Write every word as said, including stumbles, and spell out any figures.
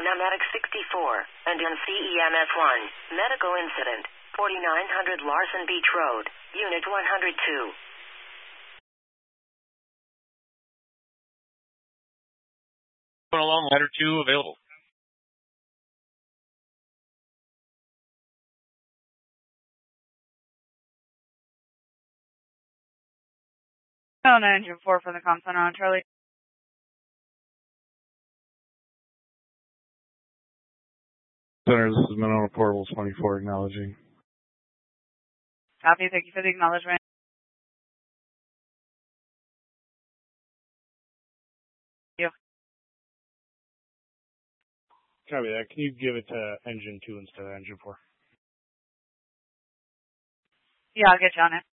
Medic sixty-four, and in C E M S one, medical incident, forty-nine hundred Larson Beach Road, Unit one hundred two. Going along, ladder two available. Oh, no, engine four from the comm center on Charlie. Center, this is Monona Portable twenty-four acknowledging. Copy, thank you for the acknowledgement. Thank you. Copy that. Can you give it to engine two instead of engine four? Yeah, I'll get you on it.